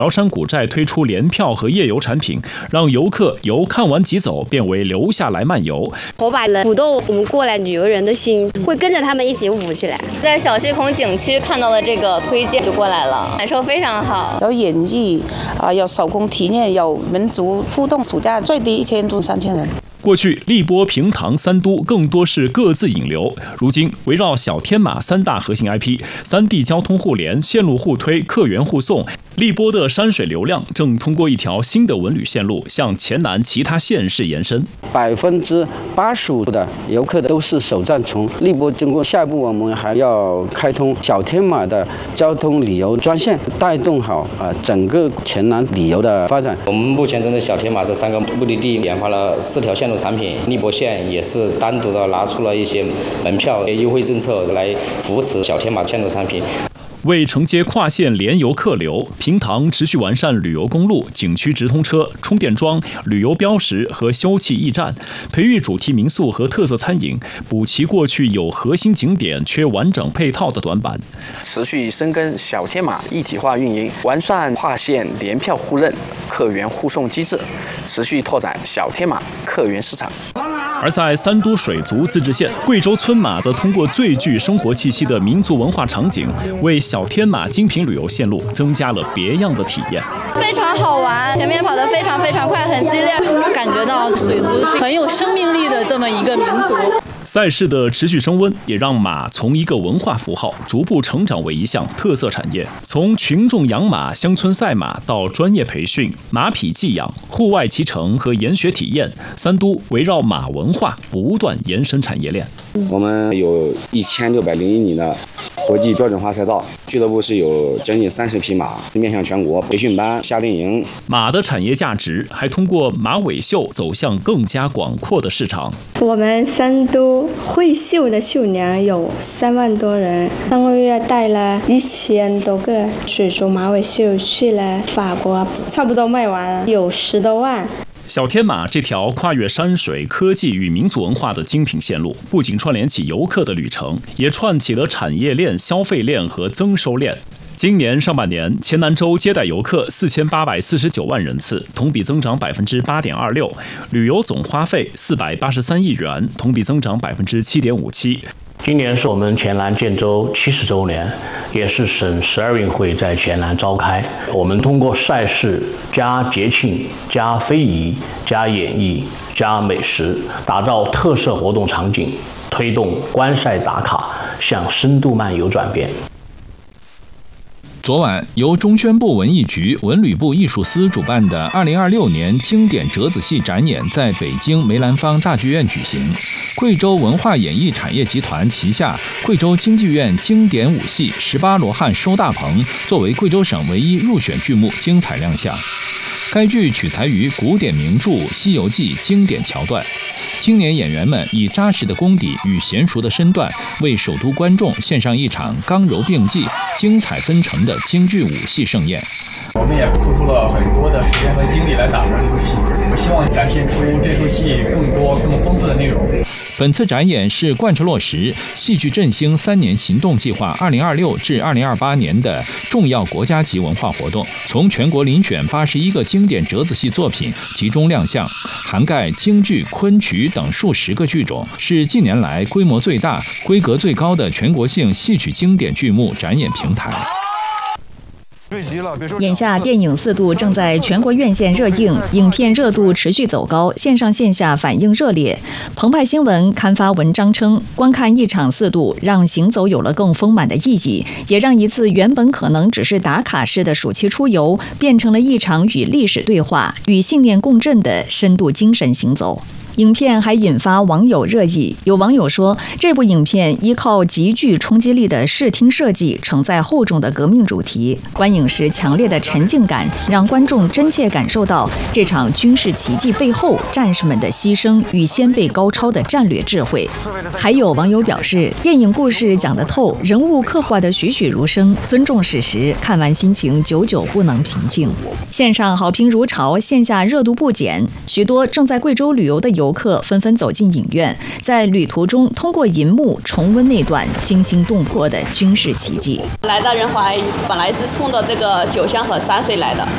崂山古寨推出联票和夜游产品，让游客由看完即走变为留下来漫游。 火把人鼓动我们过来旅游人的心，会跟着他们一起舞起来。 在小溪孔景区看到了这个推荐就过来了，感受非常好。 有演艺有手工体验，有民族互动，暑假最低1000到3000人。 过去，荔波、平塘三都更多是各自引流。如今，围绕小天马3大核心 IP，3地交通互联、线路互推、客源互送，荔波的山水流量正通过一条新的文旅线路向黔南其他县市延伸。 85%的游客都是首站从荔波经过，下一步我们还要开通小天马的交通旅游专线，带动好整个黔南旅游的发展。 我们目前针对小天马这3个目的地研发了4条线路产品，荔波县也是单独的拿出了一些门票优惠政策来扶持小天马线路产品。 为承接跨县联游客流，平塘持续完善旅游公路、景区直通车、充电桩、旅游标识和休憩驿站，培育主题民宿和特色餐饮，补齐过去有核心景点缺完整配套的短板。 持续深耕小天马一体化运营，完善跨县联票互认、客源互送机制，持续拓展小天马客源市场。 而在3都水族自治县，贵州村马则通过最具生活气息的民族文化场景，为小天马精品旅游线路增加了别样的体验。 非常好玩，前面跑得非常快，很激烈，感觉到水族是很有生命力的这么一个民族。 赛事的持续升温，也让马从一个文化符号逐步成长为一项特色产业。从群众养马、乡村赛马到专业培训、马匹寄养、户外骑乘和研学体验，3都围绕马文化不断延伸产业链。 我们有1601米的国际标准化赛道，俱乐部是有将近30匹马，面向全国，培训班、夏令营。马的产业价值还通过马尾秀走向更加广阔的市场。 我们3都会绣的绣娘有3万多人，上个月带了1000多个水族马尾绣去了法国，差不多卖完了，有10多万。 小天马这条跨越山水、科技与民族文化的精品线路，不仅串联起游客的旅程，也串起了产业链、消费链和增收链。今年上半年，黔南州接待游客4849万人次，同比增长8.26%，旅游总花费483亿元，同比增长7.57%。 今年是我们黔南建州70周年，也是省12运会在黔南召开。我们通过赛事加节庆加非遗加演艺加美食，打造特色活动场景，推动观赛打卡向深度漫游转变。 昨晚，由中宣部文艺局、文旅部艺术司主办的2026年经典折子戏展演在北京梅兰芳大剧院举行。贵州文化演艺产业集团旗下贵州京剧院经典武戏《18罗汉收大棚》作为贵州省唯一入选剧目精彩亮相。该剧取材于古典名著《西游记》经典桥段，青年演员们以扎实的功底与娴熟的身段，为首都观众献上一场刚柔并济、精彩纷呈的京剧武戏盛宴。 我们也付出了很多的时间和精力来打磨这出戏，我希望展现出这出戏更多、更丰富的内容。 本次展演是贯彻落实戏剧振兴3年行动计划2026至2028年的重要国家级文化活动，从全国遴选81个经典折子戏作品集中亮相，涵盖京剧、昆曲等数十个剧种，是近年来规模最大、规格最高的全国性戏曲经典剧目展演平台。 眼下电影4度正在全国院线热映，影片热度持续走高，线上线下反应热烈。澎湃新闻刊发文章称，观看一场4度让行走有了更丰满的意义，也让一次原本可能只是打卡式的暑期出游，变成了一场与历史对话、与信念共振的深度精神行走。影片还引发网友热议，有网友说，这部影片依靠极具冲击力的视听设计，承载厚重的革命主题，观影时强烈的沉浸感，让观众真切感受到这场军事奇迹背后战士们的牺牲与先辈高超的战略智慧。还有网友表示，电影故事讲得透，人物刻画得栩栩如生，尊重史实，看完心情久久不能平静。线上好评如潮，线下热度不减，许多正在贵州旅游的游客纷纷走进影院，在旅途中通过银幕重温那段惊心动魄的军事奇迹。 来到仁怀，本来是冲着这个酒香和山水来的，